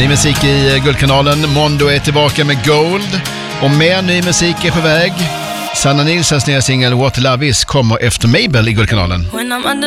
Ny musik i Guldkanalen. Mondo är tillbaka med Gold. Och mer ny musik är på väg. Sanna Nilssons nya singel What Love Is kommer efter Mabel i Guldkanalen.